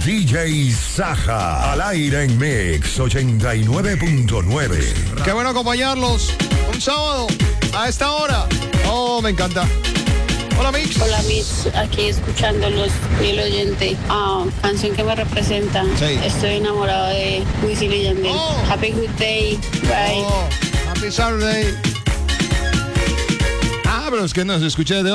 DJ Saja, al aire en Mix 89.9. Qué bueno acompañarlos un sábado a esta hora. Oh, me encanta. Hola, Mix. Hola, Mix. Aquí escuchándolos, fiel oyente. Canción que me representa. Sí. Estoy enamorado de Wisin y Yandel. Oh. Happy Good Day. Bye. Oh, happy Saturday. Pero es que nos escuché de